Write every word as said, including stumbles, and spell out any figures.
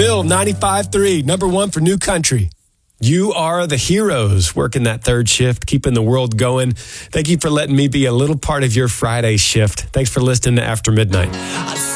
Bill, ninety-five three, number one for New Country. You are the heroes working that third shift, keeping the world going. Thank you for letting me be a little part of your Friday shift. Thanks for listening to After Midnight.